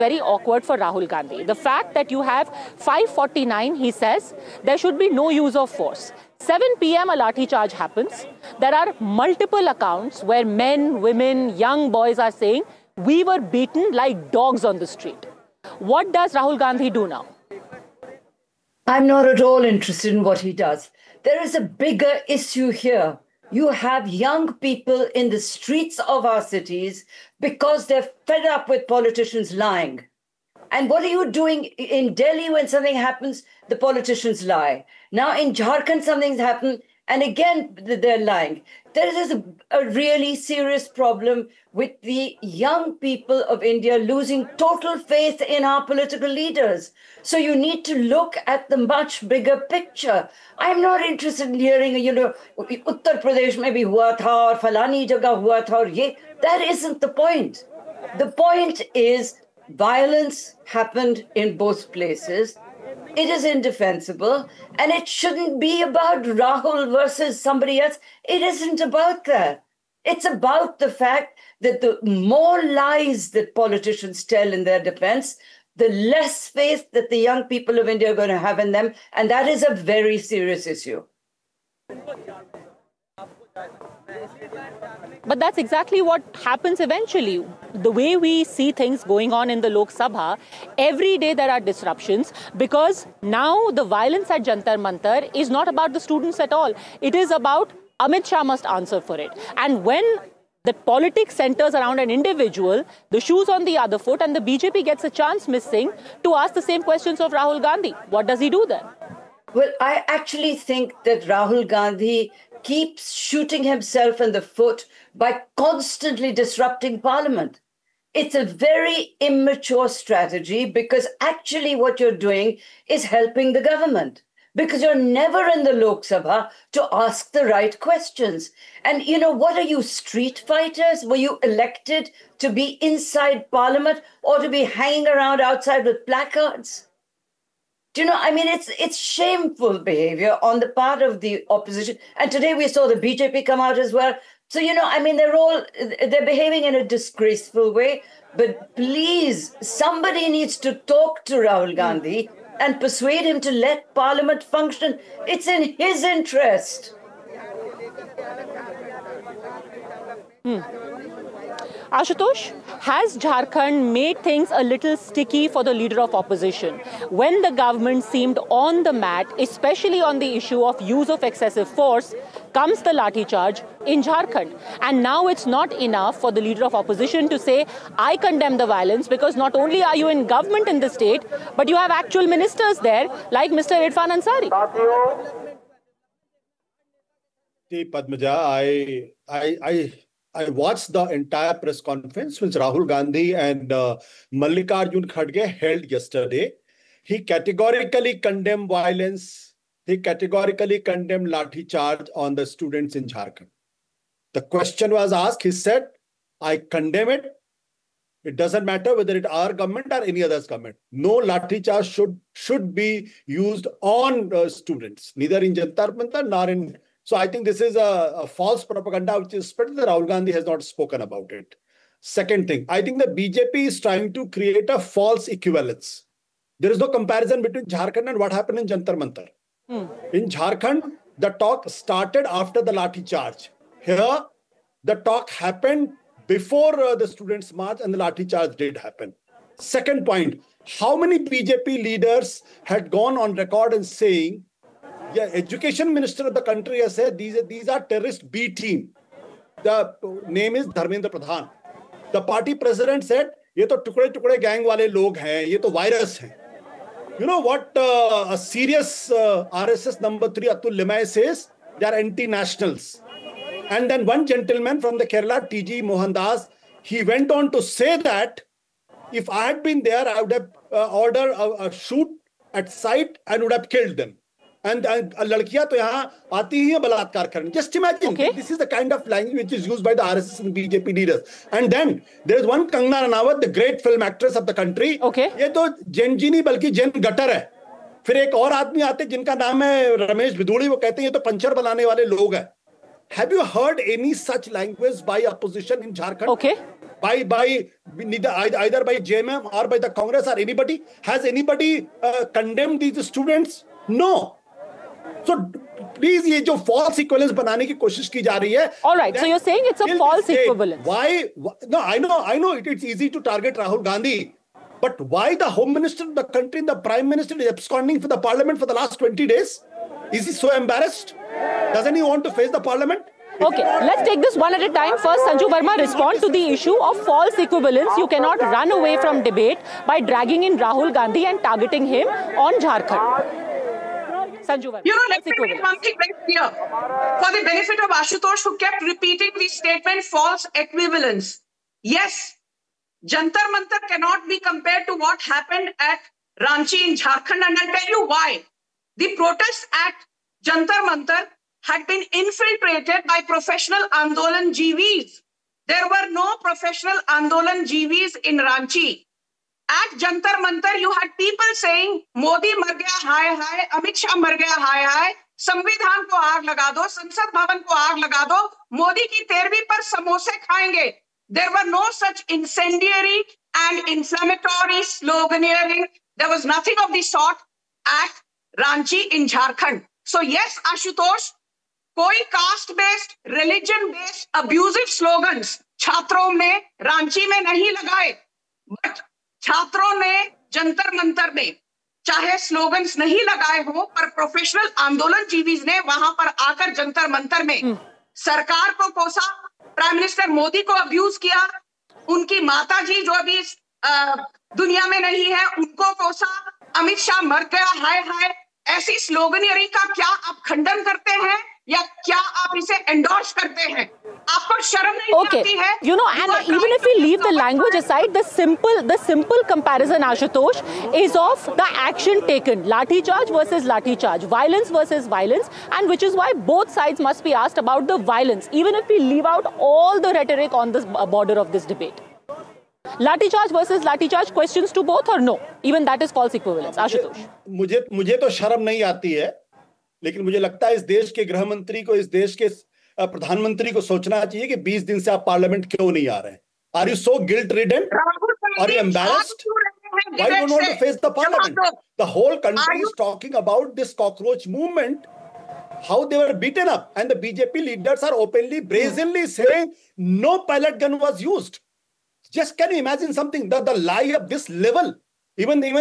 very awkward for Rahul Gandhi. The fact that you have 5:49, he says, there should be no use of force. 7 p.m. a lathi charge happens. There are multiple accounts where men, women, young boys are saying, we were beaten like dogs on the street. What does Rahul Gandhi do now? I'm not at all interested in what he does. There is a bigger issue here. You have young people in the streets of our cities because they're fed up with politicians lying. And what are you doing in Delhi when something happens? The politicians lie. Now in Jharkhand, something's happened, and again, they're lying. There is a really serious problem with the young people of India losing total faith in our political leaders. So you need to look at the much bigger picture. I'm not interested in hearing, Uttar Pradesh mein bhi hua tha aur falani jagah hua tha aur ye. That isn't the point. The point is violence happened in both places. It is indefensible, and it shouldn't be about Rahul versus somebody else. It isn't about that. It's about the fact that the more lies that politicians tell in their defense, the less faith that the young people of India are going to have in them, and that is a very serious issue. But that's exactly what happens eventually. The way we see things going on in the Lok Sabha, every day there are disruptions because now the violence at Jantar Mantar is not about the students at all. It is about Amit Shah must answer for it. And when the politics centers around an individual, the shoe's on the other foot, and the BJP gets a chance missing to ask the same questions of Rahul Gandhi. What does he do then? Well, I actually think that Rahul Gandhi keeps shooting himself in the foot by constantly disrupting Parliament. It's a very immature strategy because actually what you're doing is helping the government because you're never in the Lok Sabha to ask the right questions. And, what are you, street fighters? Were you elected to be inside Parliament or to be hanging around outside with placards? It's shameful behavior on the part of the opposition. And today we saw the BJP come out as well. So, they're behaving in a disgraceful way. But please, somebody needs to talk to Rahul Gandhi and persuade him to let Parliament function. It's in his interest. Ashutosh, has Jharkhand made things a little sticky for the leader of opposition when the government seemed on the mat, especially on the issue of use of excessive force, comes the lathi charge in Jharkhand? And now it's not enough for the leader of opposition to say, I condemn the violence, because not only are you in government in the state, but you have actual ministers there like Mr. Irfan Ansari. Padmaja, I watched the entire press conference which Rahul Gandhi and Mallikarjun Kharge held yesterday. He categorically condemned violence. He categorically condemned lathi charge on the students in Jharkhand. The question was asked, he said, I condemn it. It doesn't matter whether it's our government or any other's government. No lathi charge should be used on students, neither in Jantar Mantar nor in... So I think this is a false propaganda which is spread that Rahul Gandhi has not spoken about it. Second thing, I think the BJP is trying to create a false equivalence. There is no comparison between Jharkhand and what happened in Jantar Mantar. In Jharkhand, the talk started after the lathi charge. Here, the talk happened before the students' march and the lathi charge did happen. Second point, how many BJP leaders had gone on record and saying, yeah, education minister of the country has said these are terrorist B team. The name is Dharmendra Pradhan. The party president said, ये तो टुकड़े gang वाले लोग हैं, ये तो virus हैं. You know what a serious RSS number 3 Atul Limay says? They are anti-nationals. And then one gentleman from the Kerala, TG Mohandas, he went on to say that if I had been there, I would have ordered a shoot at sight and would have killed them. And ladkiyan to yahan aati hi hai balatkar karne. Just imagine, this is the kind of language which is used by the RSS and BJP leaders. And then there is one Kangana Ranaut, the great film actress of the country. ये तो जैन जी नहीं बल्कि Jain gutter है. फिर एक और आदमी आते जिनका नाम है रमेश भिदोड़ी, वो कहते हैं ये तो पंचर बनाने वाले लोग हैं. Have you heard any such language by opposition in Jharkhand? either by JMM or by the Congress or anybody? Has anybody condemned these students? No. So please, ये जो false equivalence बनाने की कोशिश की जा रही है. All right. So you're saying it's a false equivalence. Why? No, I know. It's easy to target Rahul Gandhi, but why the Home Minister of the country and the Prime Minister is absconding for the Parliament for the last 20 days? Is he so embarrassed? Doesn't he want to face the Parliament? Okay, let's take this one at a time. First, Sanju Verma, respond to the issue of false equivalence. You cannot run away from debate by dragging in Rahul Gandhi and targeting him on Jharkhand. Sanju Verma. Let me make one thing very clear. For the benefit of Ashutosh, who kept repeating the statement false equivalence. Yes, Jantar Mantar cannot be compared to what happened at Ranchi in Jharkhand, and I'll tell you why. The protests at Jantar Mantar had been infiltrated by professional Andolan GVs. There were no professional Andolan GVs in Ranchi. At Jantar Mantar, you had people saying, Modi mar gaya, hi, hi, Amit Shah mar gaya, hi, hi, संविधान को आग लगा दो, संसद भवन को आग लगा दो, मोदी की 13वीं पर समोसे खाएंगे. There were no such incendiary and inflammatory sloganeering. There was nothing of the sort at Ranchi in Jharkhand. So yes, Ashutosh, कोई caste based religion based abusive slogans छात्रों ने रांची में नहीं लगाए, बट छात्रों ने जंतर मंतर में चाहे स्लोगन्स नहीं लगाए हो, पर प्रोफेशनल आंदोलन जीवीज ने वहां पर आकर जंतर मंतर में सरकार को कोसा, प्राइम मिनिस्टर मोदी को अब्यूज किया, उनकी माता जी जो अभी दुनिया में नहीं है उनको कोसा, अमित शाह मर गया, हाय हाय. ऐसी स्लोगनियरिंग का क्या आप खंडन करते हैं या क्या आप इसे एंडोर्स करते हैं? आपको शर्म नहीं आती है? And even if we leave the language aside, the simple comparison, Ashutosh, is of the action taken. Lathi charge versus lathi charge, violence versus violence, and which is why both sides must be asked about the violence, even if we leave out all the rhetoric on this border of this debate. Lathi charge versus lathi charge, questions to both or no? Even that is false equivalence. Ashutosh. मुझे तो शर्म नहीं आती है, लेकिन मुझे लगता है इस देश के गृह मंत्री को, इस देश के प्रधानमंत्री को सोचना चाहिए कि 20 दिन से आप पार्लियामेंट क्यों नहीं आ रहे हैं? Are you so guilt ridden? Are you embarrassed? Why don't you want to face the parliament? The whole country is talking about this cockroach movement, how they were beaten up, and the BJP leaders are openly, brazenly saying no pellet gun was used. Just can you imagine something? The lie of this level. Even the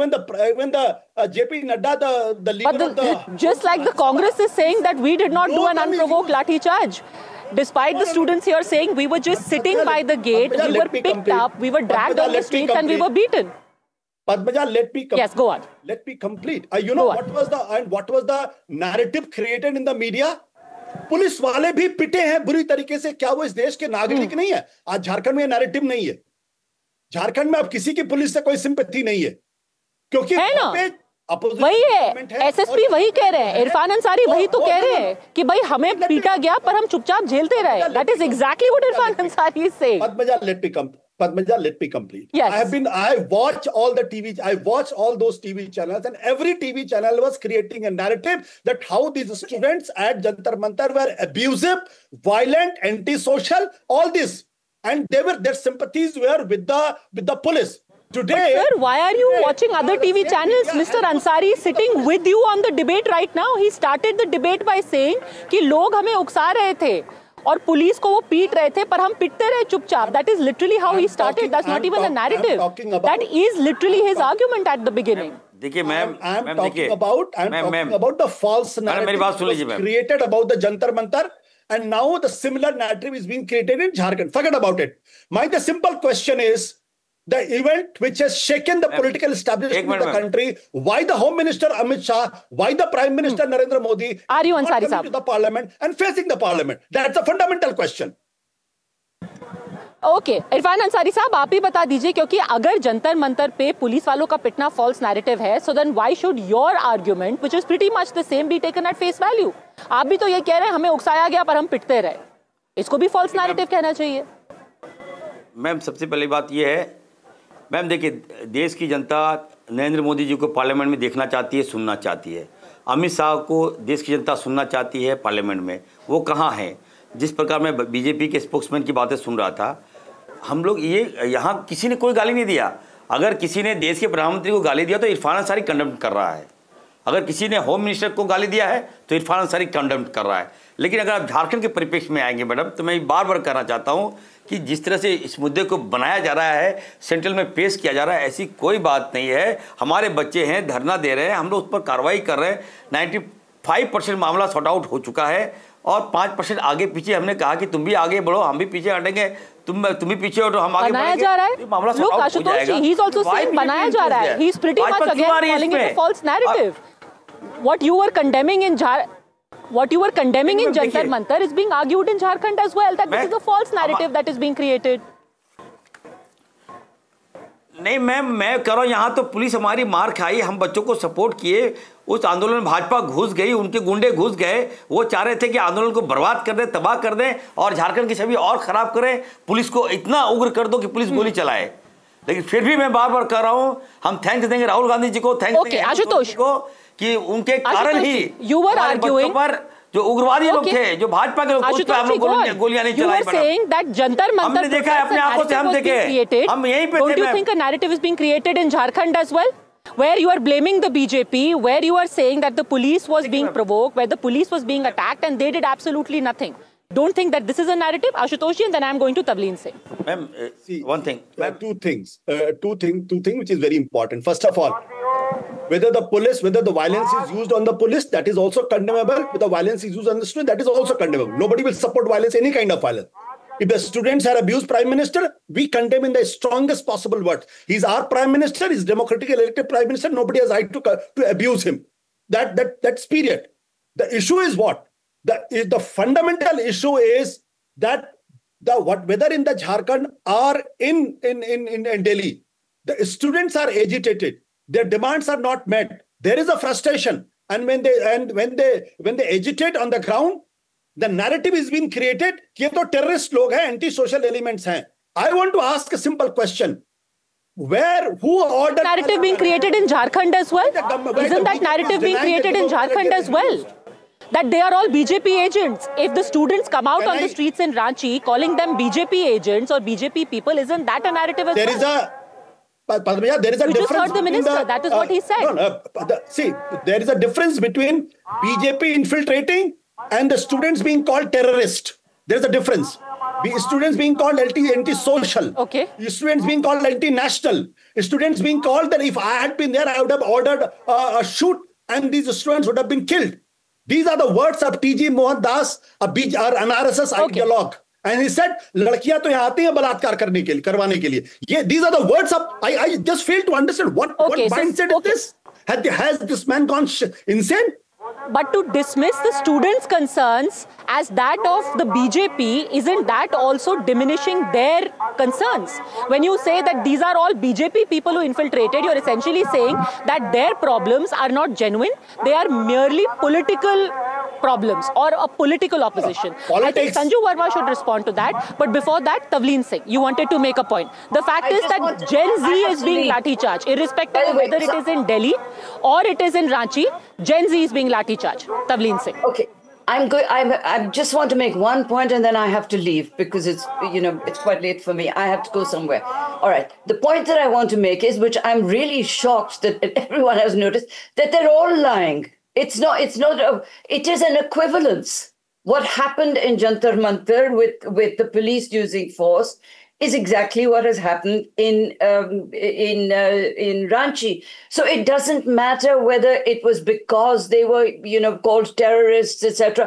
JP Nadda, the leader of the... Just like the Congress is saying that we did not do an unprovoked lathi charge. Despite the students here saying we were just sitting by the gate, we were picked up, we were dragged on the streets and we were beaten. Padmaja, let me complete. Yes, go on. Let me complete. What was the narrative created in the media? Police वाले भी पिटे हैं बुरी तरीके से. क्या वो इस देश के नागरिक नहीं है? आज झारखंड में नैरेटिव नहीं है. झारखंड में अब किसी की पुलिस से कोई सिंपैथी नहीं है, क्योंकि है ना, वही है. एसएसपी वही कह रहे हैं, इरफान अंसारी वही तो कह रहे हैं कि भाई हमें पीटा गया पर हम चुपचाप झेलते रहे. That is exactly what Irfan Ansari is saying. Padmaja, let me complete. Yes. I watch all those TV channels, and every TV channel was creating a narrative that how these students at Jantar Mantar were abusive, violent, antisocial, all this. And their sympathies were with the police. Today, but sir, why are you watching other TV channels? Mr. Ansari is sitting with you on the debate right now. He started the debate by saying कि लोग हमें उकसा रहे थे और police को वो पीट रहे थे पर हम पिटते रहे चुपचाप. That is literally how he started. That's not even a narrative. That is literally his argument at the beginning. देखिए ma'am, I'm talking about the false narrative created about the Jantar Mantar. And now the similar narrative is being created in Jharkhand. Forget about it. The simple question is, the event which has shaken the political establishment of the country, why the Home Minister Amit Shah, why the Prime Minister Narendra Modi are you Ansari coming to the parliament and facing the parliament? That's a fundamental question. Okay, Irfan Ansari साहब आप ही बता दीजिए, क्योंकि अगर जंतर मंतर पे police वालों का पिटना फॉल्स नैरेटिव है, so then why should your argument which is pretty much the same be taken at face value? आप भी तो ये कह रहे हैं हमें उकसाया गया पर हम पिटते रहे. इसको भी फॉल्स नैरेटिव कहना चाहिए. मैम सबसे पहली बात ये है, मैम देखिए, देश की जनता नरेंद्र मोदी जी को पार्लियामेंट में देखना चाहती है, सुनना चाहती है. अमित शाह को देश की जनता सुनना चाहती है पार्लियामेंट में. वो कहाँ हैं? जिस प्रकार मैं बीजेपी के स्पोक्समैन की बातें सुन रहा था, हम लोग ये यहाँ किसी ने कोई गाली नहीं दिया। अगर किसी ने देश के प्रधानमंत्री को गाली दिया तो इरफान अंसारी कंडेम कर रहा है। अगर किसी ने होम मिनिस्टर को गाली दिया है तो इरफान अंसारी कंडेम कर रहा है। लेकिन अगर आप झारखंड के परिप्रेक्ष्य में आएंगे मैडम, तो मैं बार बार कहना चाहता हूँ कि जिस तरह से इस मुद्दे को बनाया जा रहा है, सेंट्रल में पेश किया जा रहा है, ऐसी कोई बात नहीं है। हमारे बच्चे हैं, धरना दे रहे हैं, हम लोग उस पर कार्रवाई कर रहे हैं। 95% मामला सॉर्ट आउट हो चुका है और 5% आगे पीछे हमने कहा कि तुम भी आगे बढ़ो, हम भी पीछे हटेंगे, तुम भी पीछे हटो, हम आगे बनाया जा रहा है। मामला Look, Ashutosh ji, he's also saying बनाया जा रहा है. He's pretty much again calling it a false narrative. What you were condemning in Jantar Mantar is being argued in Jharkhand as well, that this is a false narrative that is being created. नहीं ma'am, मैं कह रहा हूँ यहाँ तो police हमारी मार खाई, हम बच्चों को सपोर्ट किए, उस आंदोलन में भाजपा घुस गई, उनके गुंडे घुस गए, वो चाह रहे थे कि आंदोलन को बर्बाद कर दें, तबाह कर दें और झारखंड की छवि और खराब करें, पुलिस को इतना उग्र कर दो कि पुलिस गोली चलाए। लेकिन फिर भी मैं बार बार कह रहा हूँ, हम थैंक्स देंगे राहुल गांधी जी को, थैंक्स देंगे आशुतोष को कि उनके कारण ही हमारे बच्चों पर जो उग्रवादी लोग थे, जो भाजपा के लोग, उस पर हम लोग गोलियां नहीं चलाई। saying that Jantar Mantar हमने देखा है, अपने आंखों से हम देखे, हम यहीं पे थे। Don't you think a narrative is being created in Jharkhand as well, where you are blaming the BJP, where you are saying that the police was being provoked, where the police was being attacked and they did absolutely nothing? Don't think that this is a narrative, Ashutosh ji, and then I am going to Tavleen Singh. Ma'am, one thing. Two things which is very important. First of all, whether the violence is used on the police, that is also condemnable. Whether the violence is used on the student, that is also condemnable. Nobody will support violence, any kind of violence. If the students are abused Prime Minister, we condemn in the strongest possible words. He's our Prime Minister, he's democratically elected Prime Minister, nobody has right to abuse him. That's period. The issue is what? The fundamental issue is that whether in the Jharkhand or in Delhi, the students are agitated. Their demands are not met. There is a frustration, and when they agitate on the ground, the narrative is being created. कि ये तो terrorist लोग हैं, anti-social elements हैं. I want to ask a simple question: who ordered narrative being created in Jharkhand as well? Isn't that narrative being created in Jharkhand as well? That they are all BJP agents. If the students come out on the streets in Ranchi calling them BJP agents or BJP people, isn't that a narrative as well? Padmaya, there is a you difference. You just heard the minister. That is what he said. See, there is a difference between BJP infiltrating and the students being called terrorist. There is a difference. Students being called anti-social. Okay. Students being called anti-national. Students being called that if I had been there, I would have ordered a shoot and these students would have been killed. These are the words of T.G. Mohan Das, an RSS ideologue. And he said, लड़कियां तो यहाँ आती हैं बलात्कार करवाने के लिए. These are the words of. I just fail to understand what mindset is this. Has this man gone insane? But to dismiss the students' concerns as that of the BJP, isn't that also diminishing their concerns? When you say that these are all BJP people who infiltrated, you're essentially saying that their problems are not genuine, they are merely political problems or a political opposition. I think Sanju Verma should respond to that. But before that, Tavleen Singh, you wanted to make a point. The fact is that Gen Z is being lathi charged, irrespective of whether it is in Delhi or it is in Ranchi. Gen Z is being lathi charged. Tavleen Singh. Okay. I just want to make one point and then I have to leave because it's quite late for me. I have to go somewhere. All right. The point that I want to make is, which I'm really shocked that everyone has noticed, that they're all lying. It is an equivalence. What happened in Jantar Mantar with the police using force is exactly what has happened in Ranchi. So it doesn't matter whether it was because they were, called terrorists, etc.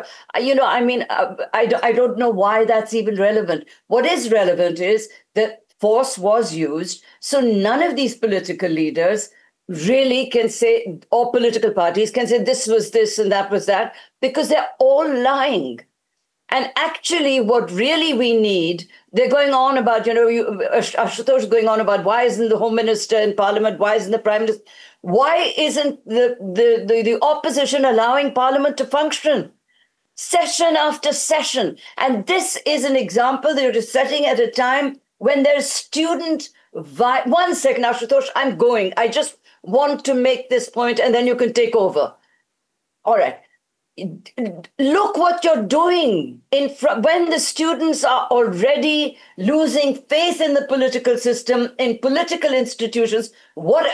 I don't know why that's even relevant. What is relevant is that force was used. So none of these political leaders really can say, or political parties can say this was this and that was that, because they're all lying. And actually, what really we need, they're going on about, Ashutosh is going on about why isn't the Home Minister in Parliament, why isn't the Prime Minister, why isn't the opposition allowing Parliament to function? Session after session. And this is an example that you're setting at a time when there's student violence. 1 second, Ashutosh, I'm going. I just want to make this point and then you can take over. All right. look what you're doing when the students are already losing faith in the political system, in political institutions. What